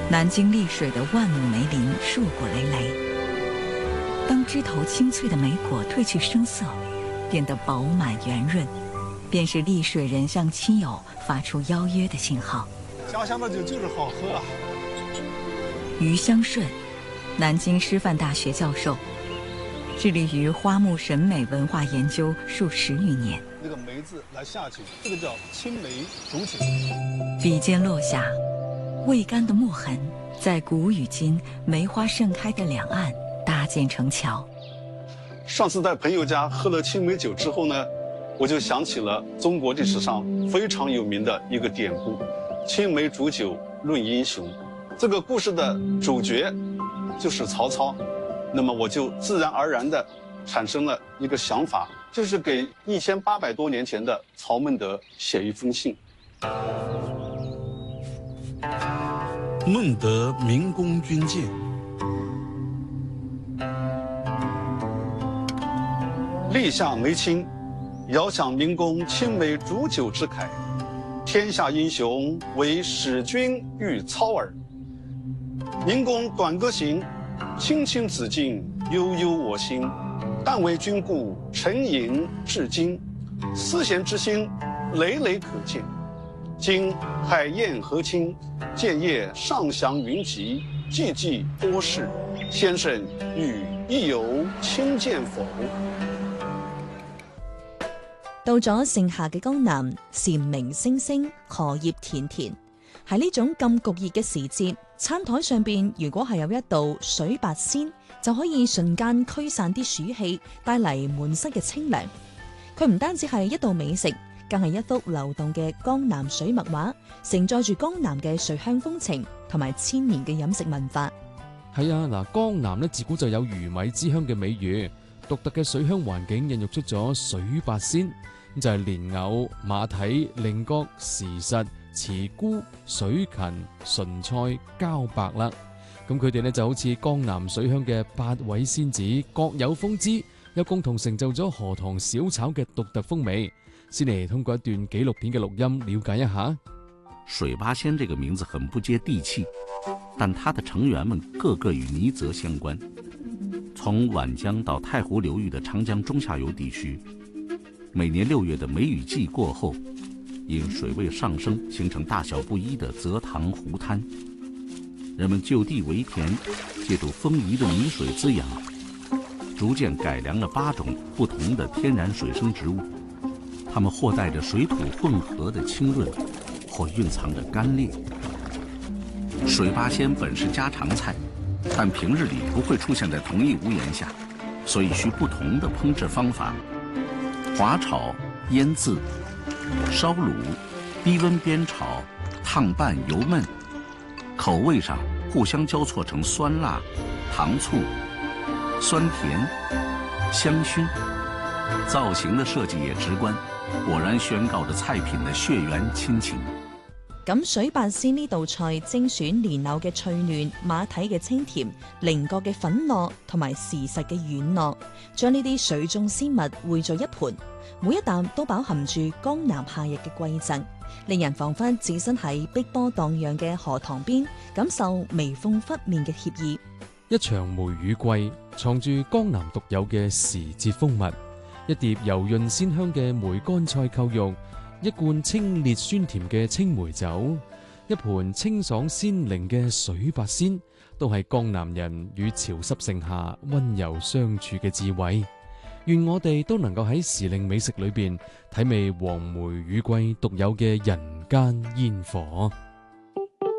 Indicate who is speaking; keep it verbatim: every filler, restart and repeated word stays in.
Speaker 1: 南京丽水的万亩梅林硕果累累。当枝头青翠的梅果褪去生色，变得饱满圆润，便是丽水人向亲友发出邀约的信号。
Speaker 2: 家乡的酒就是好喝啊！
Speaker 1: 余香顺，南京师范大学教授，致力于花木审美文化研究数十余年。
Speaker 2: 那个梅字来下酒，这个叫青梅煮酒。
Speaker 1: 笔尖落下，未干的墨痕在古与今梅花盛开的两岸搭建成桥。
Speaker 2: 上次在朋友家喝了青梅酒之后呢，我就想起了中国历史上非常有名的一个典故“青梅煮酒论英雄”。这个故事的主角就是曹操，那么我就自然而然地产生了一个想法，就是给一千八百多年前的曹孟德写一封信。
Speaker 3: 孟德明公军舰，
Speaker 2: 立下梅青，遥想明公青梅煮酒之慨。天下英雄唯使君遇操耳。明公短歌行，青青子衿，悠悠我心。但为君故，沉吟至今。思贤之心，累累可见。今海晏河清，建业上祥云集，寂寂多事。先生与一游亲见否？
Speaker 4: 到咗盛夏嘅江南，蟬鳴聲聲，荷葉田田。喺呢種咁焗熱嘅時節，餐台上邊如果係有一道水八仙，就可以瞬間驅散啲暑氣，帶嚟滿室嘅清涼。佢唔單止係一道美食，更係一幅流動嘅江南水墨畫，承載住江南嘅水鄉風情同埋千年嘅飲食文化。
Speaker 5: 係啊，嗱，江南咧自古就有魚米之鄉嘅美譽，獨特嘅水鄉環境孕育出咗水八仙，咁就係蓮藕、馬蹄、菱角、時實、慈菇、水芹、純菜、茭白啦。咁佢哋咧就好似江南水鄉嘅八位仙子，各有風姿，又共同成就咗荷塘小炒嘅獨特風味。先嚟通過一段紀錄片嘅錄音了解一下。
Speaker 6: 水八仙這個名字很不接地氣，但它的成員們個個與泥澤相關。從皖江到太湖流域的長江中下游地區，每年六月的梅雨季過後，因水位上升，形成大小不一的澤塘湖灘。人們就地為田，借助豐宜的泥水滋養，逐漸改良了八種不同的天然水生植物。它們或帶着水土混合的清潤，或蘊藏着甘冽。水八仙本是家常菜，但平日里不會出現在同一屋檐下，所以需不同的烹製方法：滑炒、醃漬、燒滷、低溫煸炒、燙拌油燜，口味上互相交錯成酸辣、糖醋、酸甜、香薰。造型的設計也直觀，果然宣告着菜品的血緣親情。
Speaker 4: 咁水八仙呢道菜精選蓮藕嘅脆嫩、馬蹄嘅清甜、菱角嘅粉糯同埋時實嘅軟糯，將呢啲水中鮮物匯在一盤，每一啖都飽含住江南夏日嘅貴贈，令人彷彿置身喺碧波蕩漾嘅河塘邊，感受微風拂面嘅愜意。
Speaker 5: 一場梅雨季，藏住江南獨有嘅時節風物。一碟油潤鮮香嘅梅乾菜扣肉，一罐清冽酸甜嘅青梅酒，一盤清爽鮮靈嘅水八仙，都係江南人與潮濕盛夏溫柔相處嘅智慧。願我哋都能夠喺時令美食裏邊體味黃梅雨季獨有嘅人間煙火。